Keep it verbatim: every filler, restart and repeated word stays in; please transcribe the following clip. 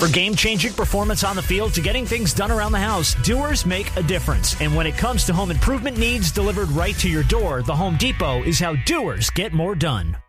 For game-changing performance on the field to getting things done around the house, doers make a difference. And when it comes to home improvement needs delivered right to your door, the Home Depot is how doers get more done.